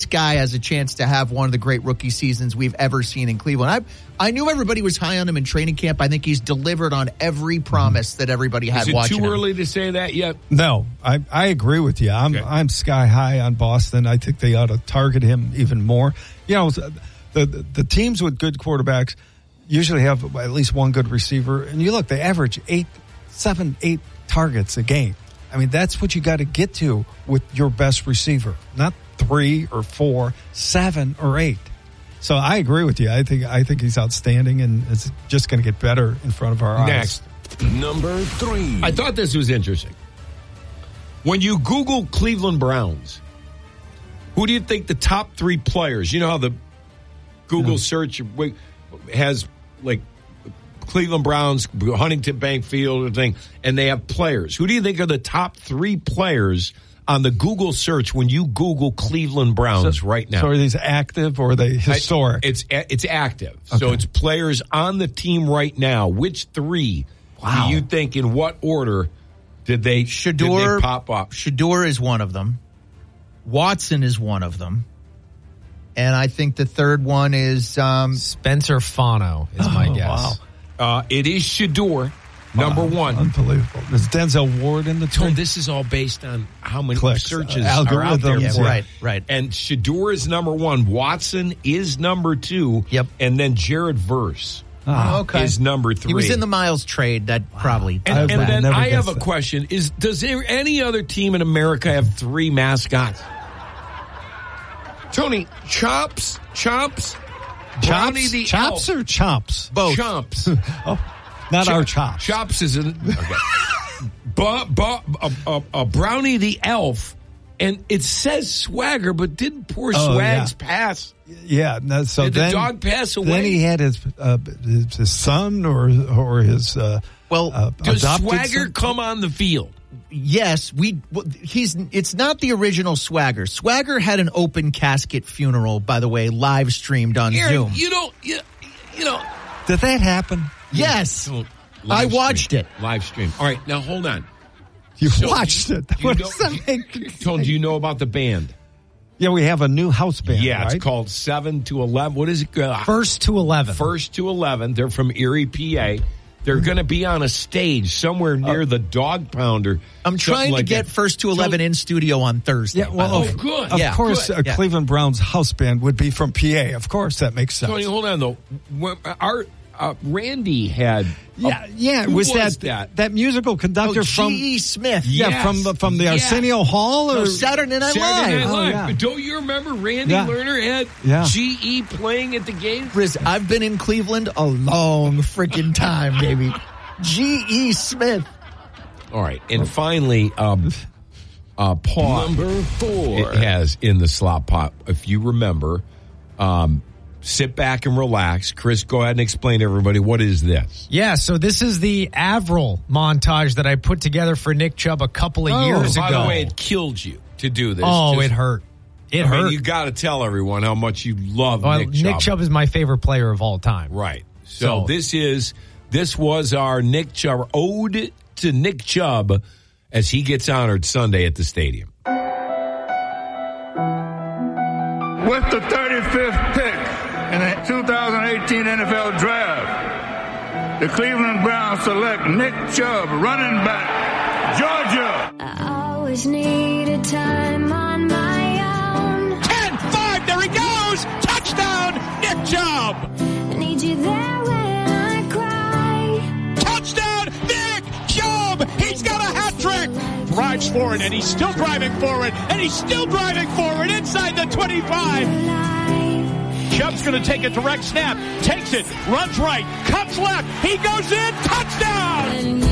guy has a chance to have one of the great rookie seasons we've ever seen in Cleveland. I knew everybody was high on him in training camp. I think he's delivered on every promise that everybody had watching him. Is it too early to say that yet? No, I agree with you. I'm sky high on Boston. I think they ought to target him even more. You know, the teams with good quarterbacks usually have at least one good receiver. And you look, they average 7, 8 targets a game. I mean, that's what you got to get to with your best receiver. Not 3 or 4, 7 or 8. So I agree with you. I think he's outstanding, and it's just going to get better in front of our eyes. Next. Number 3. I thought this was interesting. When you Google Cleveland Browns, who do you think the top 3 players? You know how the Google search has like Cleveland Browns, Huntington Bank Field thing, and they have players. Who do you think are the top 3 players on the Google search when you Google Cleveland Browns right now? So are these active or are they historic? It's active. Okay. So it's players on the team right now. Which 3 do you think, in what order did they pop up? Shador is one of them. Watson is one of them. And I think the third one is Spencer Fano is my guess. Wow. It is Shador, number 1. Unbelievable. Is Denzel Ward in the team? This is all based on how many clicks, searches are out there. Yeah, right. And Shador is number 1. Watson is number 2. Yep. And then Jared Verse is number 3. He was in the Miles trade. That probably. And then I have a question: does any other team in America have 3 mascots? Tony, Chops, Brownie the Chops Elf. or Chomps? Both. Chomps. Not our Chops. Chops is an Brownie the Elf, and it says Swagger, but didn't poor Swags pass? Yeah. So did the dog pass away? Then he had his son or his does Swagger son come on the field? Yes, it's not the original Swagger. Swagger had an open casket funeral, by the way, live streamed on Zoom. You know. Did that happen? Yes. I watched it. Live stream. All right, now hold on. You watched it. What does that make? Tony, do you know about the band? Yeah, we have a new house band. Yeah, right? It's called 7 to 11. What is it? First to 11. First to 11. They're from Erie, PA. They're going to be on a stage somewhere near the Dog Pounder. I'm trying to get First to 11 in studio on Thursday. Yeah, well, good. Of course, good. Cleveland Browns house band would be from PA. Of course, that makes sense. Tony, hold on, though. Our Randy had... Who was that musical conductor from... G.E. Smith. Yeah, from the Arsenio Hall? Or Saturday Night Live. Yeah. Don't you remember Randy Lerner had G.E. playing at the game? Riz, I've been in Cleveland a long freaking time, baby. G.E. Smith. All right, and finally, Paul. Number 4. It has in the slot pot, if you remember... sit back and relax. Chris, go ahead and explain to everybody, what is this? Yeah, so this is the Avril montage that I put together for Nick Chubb a couple of years ago. By the way, it killed you to do this. It hurt. It hurt. You got to tell everyone how much you love Nick Chubb. Nick Chubb is my favorite player of all time. Right. So this was our Nick Chubb ode to Nick Chubb as he gets honored Sunday at the stadium. With the 35th pick in the 2018 NFL Draft, the Cleveland Browns select Nick Chubb, running back, Georgia. I always needed time on my own. 10-5, there he goes! Touchdown, Nick Chubb! I need you there when I cry. Touchdown, Nick Chubb! He's got a hat trick! Drives forward, and he's still driving forward, and he's still driving forward inside the 25. Chubb's going to take a direct snap, takes it, runs right, cuts left, he goes in, touchdown!